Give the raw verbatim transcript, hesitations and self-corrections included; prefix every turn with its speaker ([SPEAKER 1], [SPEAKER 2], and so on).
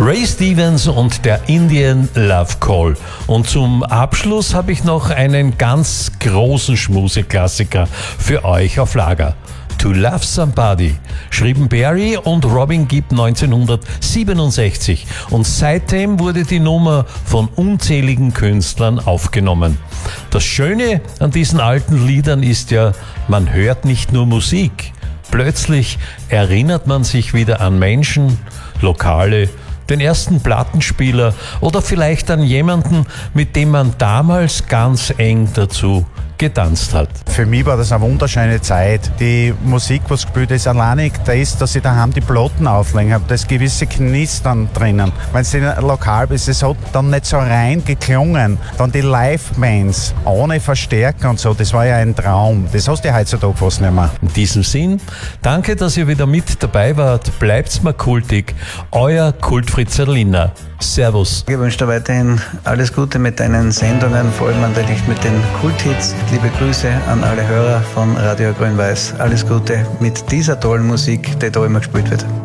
[SPEAKER 1] Ray Stevens und der Indian Love Call. Und zum Abschluss habe ich noch einen ganz großen Schmuseklassiker für euch auf Lager. To Love Somebody schrieben Barry und Robin Gibb neunzehnhundertsiebenundsechzig und seitdem wurde die Nummer von unzähligen Künstlern aufgenommen. Das Schöne an diesen alten Liedern ist ja, man hört nicht nur Musik. Plötzlich erinnert man sich wieder an Menschen, Lokale, den ersten Plattenspieler oder vielleicht an jemanden, mit dem man damals ganz eng dazu getanzt hat.
[SPEAKER 2] Für mich war das eine wunderschöne Zeit. Die Musik, was gespielt ist, alleine das, dass ich daheim die Platten auflegen habe, das gewisse Knistern drinnen. Wenn es lokal ist, es hat dann nicht so rein geklungen. Dann die Live-Bands ohne Verstärker und so, das war ja ein Traum. Das hast du heutzutage fast nicht mehr.
[SPEAKER 1] In diesem Sinn, danke, dass ihr wieder mit dabei wart. Bleibt's mal kultig. Euer Kultfritzerliner. Servus.
[SPEAKER 3] Ich wünsche dir weiterhin alles Gute mit deinen Sendungen, vor allem natürlich mit den Kulthits. Liebe Grüße an alle Hörer von Radio Grün-Weiß. Alles Gute mit dieser tollen Musik, die da immer gespielt wird.